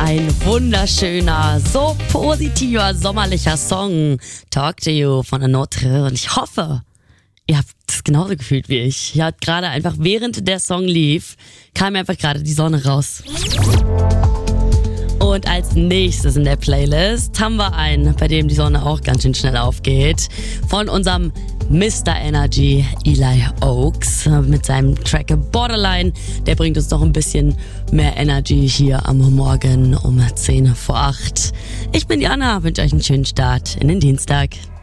Ein wunderschöner, so positiver, sommerlicher Song. Talk to You von Anotre. Und ich hoffe, ihr habt das genauso gefühlt wie ich. Ihr habt gerade einfach, während der Song lief, kam mir einfach gerade die Sonne raus. Und als nächstes in der Playlist haben wir einen, bei dem die Sonne auch ganz schön schnell aufgeht. Von unserem Mr. Energy, Eli Oaks, mit seinem Track Borderline. Der bringt uns doch ein bisschen mehr Energy hier am Morgen um 7:50. Ich bin Jana, wünsche euch einen schönen Start in den Dienstag.